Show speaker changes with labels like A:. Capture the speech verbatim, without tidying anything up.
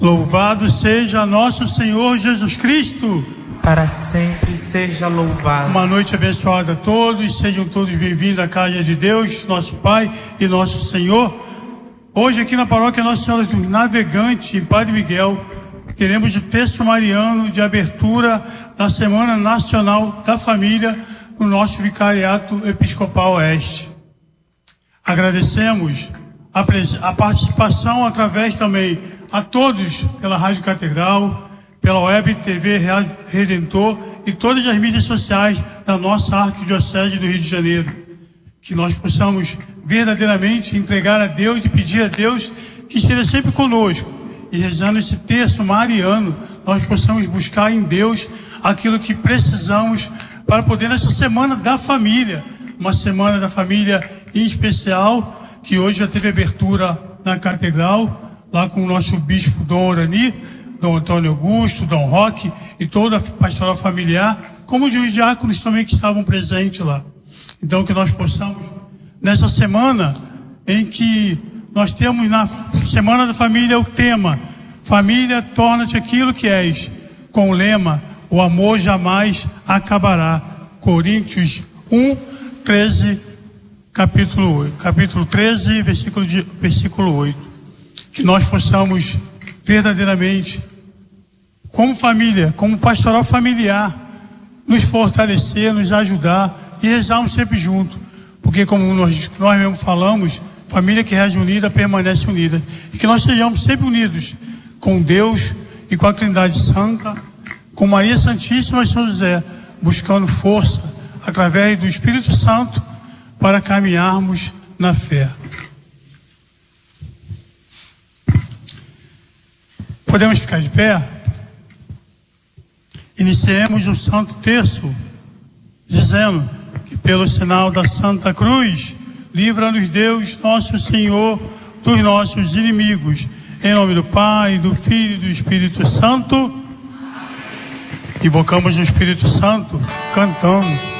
A: Louvado seja nosso Senhor Jesus Cristo.
B: Para sempre seja louvado.
A: Uma noite abençoada a todos, sejam todos bem-vindos à casa de Deus, nosso Pai e nosso Senhor. Hoje aqui na paróquia Nossa Senhora do Navegante, em Padre Miguel, teremos o texto mariano de abertura da Semana Nacional da Família no nosso Vicariato Episcopal Oeste. Agradecemos a, a participação através também a todos pela Rádio Catedral, pela Web T V Redentor e todas as mídias sociais da nossa Arquidiocese do Rio de Janeiro. Que nós possamos verdadeiramente entregar a Deus e pedir a Deus que esteja sempre conosco. E rezando esse texto mariano, nós possamos buscar em Deus aquilo que precisamos para poder, nessa Semana da Família, uma Semana da Família em especial, que hoje já teve abertura na Catedral, lá com o nosso bispo Dom Orani, Dom Antônio Augusto, Dom Roque e toda a pastoral familiar, como os diáconos também que estavam presentes lá. Então que nós possamos, nessa semana em que nós temos na Semana da Família o tema Família, torna-te aquilo que és, com o lema o amor jamais acabará. Coríntios um, treze, capítulo oito, capítulo treze, versículo, de, versículo oito. Que nós possamos verdadeiramente, como família, como pastoral familiar, nos fortalecer, nos ajudar e rezarmos sempre juntos. Porque como nós, nós mesmo falamos, família que reza unida permanece unida. E que nós sejamos sempre unidos com Deus e com a Trindade Santa, com Maria Santíssima e São José, buscando força através do Espírito Santo para caminharmos na fé. Podemos ficar de pé? Iniciemos o Santo Terço, dizendo que pelo sinal da Santa Cruz, livra-nos Deus, nosso Senhor, dos nossos inimigos. Em nome do Pai, do Filho e do Espírito Santo. Invocamos o Espírito Santo, cantando.